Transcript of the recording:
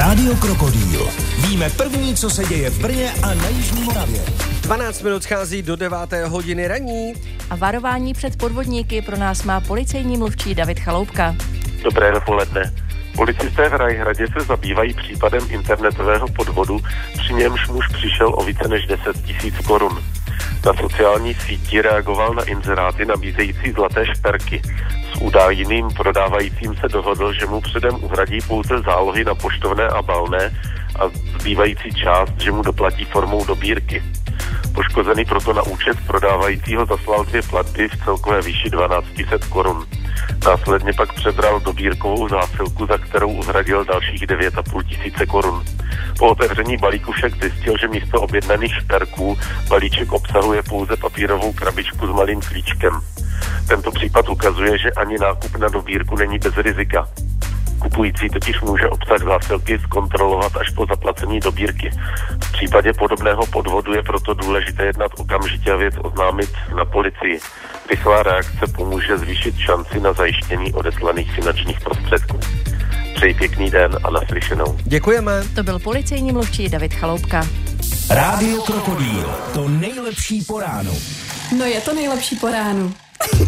Rádio Krokodýl. Víme první, co se děje v Brně a na Jižní Moravě. 12 minut schází do 9. hodiny ranní. A varování před podvodníky pro nás má policejní mluvčí David Chaloupka. Dobré dopoledne. Policisté v Rajhradě se zabývají případem internetového podvodu, při němž muž přišel o více než 10 000 korun. Na sociální síti reagoval na inzeráty nabízející zlaté šperky. S údajným prodávajícím se dohodl, že mu předem uhradí pouze zálohy na poštovné a balné a zbývající část, že mu doplatí formou dobírky. Poškozený proto na účet prodávajícího zaslal 2 platby v celkové výši 1200 korun. Následně pak přebral dobírkovou zásilku, za kterou uhradil dalších 9500 korun. Po otevření balíku však zjistil, že místo objednaných šperků balíček obsahuje pouze papírovou krabičku s malým klíčkem. Tento případ ukazuje, že ani nákup na dobírku není bez rizika. Kupující totiž může obsah zásilky zkontrolovat až po zaplacení dobírky. V případě podobného podvodu je proto důležité jednat okamžitě a věc oznámit na policii. Rychlá reakce pomůže zvýšit šanci na zajištění odeslaných finančních prostředků. Přeji pěkný den a naslyšenou. Děkujeme. To byl policejní mluvčí David Chaloupka. Rádio Krokodýl. To nejlepší po ránu. No je to nejlepší po ránu.